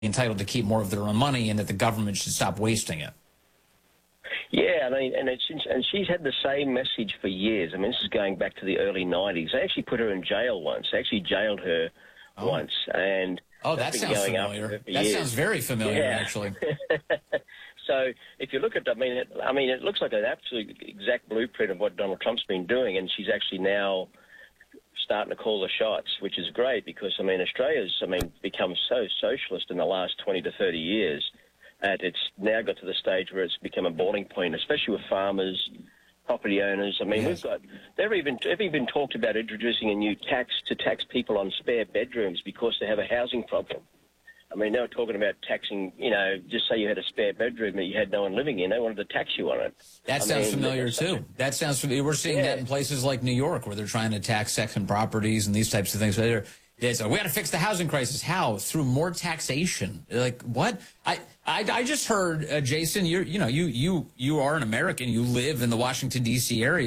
entitled to keep more of their own money and that the government should stop wasting it. Yeah, I mean, and she's had the same message for years. I mean, this is going back to the early 90s. They actually put her in jail once. They actually jailed her once. And that sounds familiar. That sounds very familiar, actually. So if you look at, I mean, it looks like an absolute exact blueprint of what Donald Trump's been doing, and she's actually now starting to call the shots, which is great because, I mean, Australia's, become so socialist in the last 20 to 30 years. And it's now got to the stage where it's become a boiling point, especially with farmers, property owners. I mean, they've even talked about introducing a new tax to tax people on spare bedrooms because they have a housing problem. I mean, they were talking about taxing, just say you had a spare bedroom that you had no one living in, they wanted to tax you on it. That sounds familiar, too. That sounds familiar. We're seeing that in places like New York where they're trying to tax second properties and these types of things. So we got to fix the housing crisis. How? Through more taxation. Like, what? I just heard, Jason, you are an American. You live in the Washington, D.C. area.